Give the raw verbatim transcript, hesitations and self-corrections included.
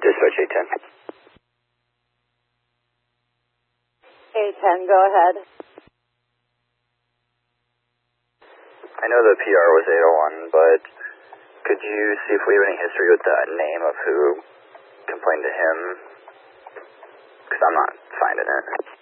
Dispatch eight ten. eight ten, go ahead. I know the P R was eight oh one, but could you see if we have any history with the name of who complained to him? Because I'm not finding it.